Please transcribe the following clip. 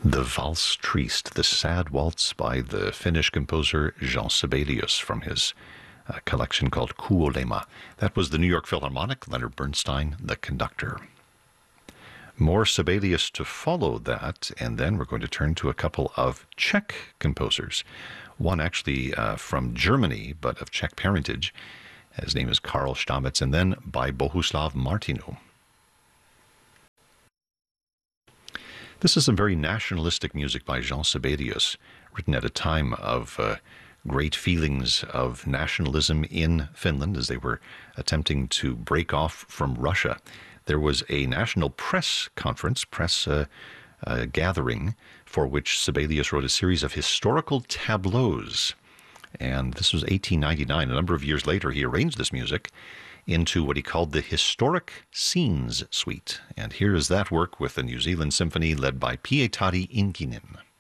The Valse Triste, the sad waltz by the Finnish composer Jean Sibelius from his collection called Kuolema. That was the New York Philharmonic, Leonard Bernstein, the conductor. More Sibelius to follow that, and then we're going to turn to a couple of Czech composers. One actually from Germany, but of Czech parentage. His name is Karl Stamitz, and then by Bohuslav Martinu. This is some very nationalistic music by Jean Sibelius, written at a time of great feelings of nationalism in Finland as they were attempting to break off from Russia. There was a national press conference, gathering, for which Sibelius wrote a series of historical tableaus. And this was 1899. A number of years later, he arranged this music into what he called the Historic Scenes Suite. And here is that work with the New Zealand Symphony led by Pietari Inkinen.